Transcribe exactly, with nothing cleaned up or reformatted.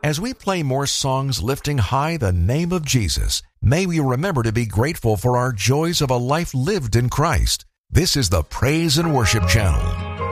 As we play more songs lifting high the name of Jesus, may we remember to be grateful for our joys of a life lived in Christ. This is the Praise and Worship Channel.